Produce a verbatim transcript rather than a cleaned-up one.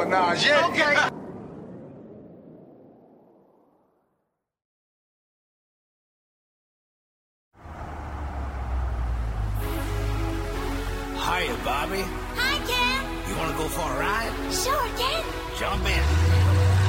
Minaj yet. Okay. Hiya, Bobby. Hi, Ken. You want to go for a ride? Sure, Ken. Jump in.